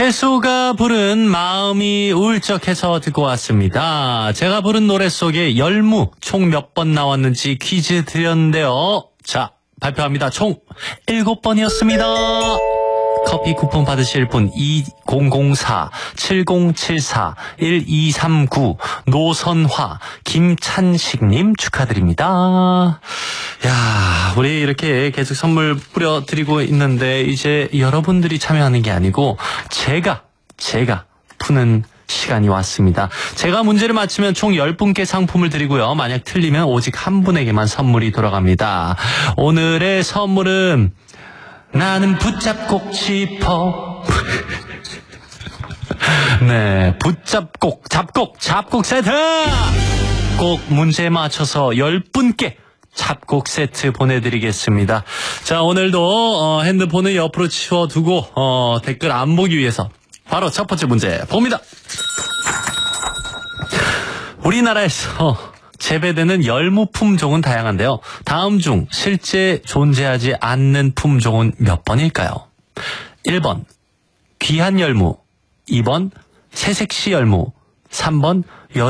채소가 부른 마음이 울적해서 듣고 왔습니다. 제가 부른 노래 속에 열무 총 몇 번 나왔는지 퀴즈 드렸는데요. 자, 발표합니다. 총 7번이었습니다. 커피 쿠폰 받으실 분 2004-7074-1239 노선화 김찬식님 축하드립니다. 야, 우리 이렇게 계속 선물 뿌려드리고 있는데 이제 여러분들이 참여하는 게 아니고 제가 푸는 시간이 왔습니다. 제가 문제를 맞추면 총 10분께 상품을 드리고요. 만약 틀리면 오직 한 분에게만 선물이 돌아갑니다. 오늘의 선물은 나는 붙잡곡 싶어. 네, 잡곡 세트! 꼭 문제 맞춰서 10분께 잡곡 세트 보내드리겠습니다. 자, 오늘도 핸드폰을 옆으로 치워두고 댓글 안 보기 위해서 바로 첫 번째 문제 봅니다. 우리나라에서 재배되는 열무 품종은 다양한데요. 다음 중 실제 존재하지 않는 품종은 몇 번일까요? 1번 귀한 열무, 2번 새색시 열무, 3번